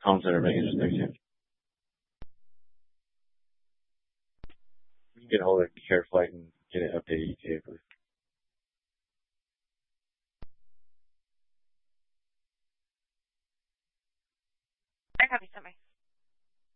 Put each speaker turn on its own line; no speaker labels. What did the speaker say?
comments that are making just thank you. We can get a hold of Care Flight and get it updated too.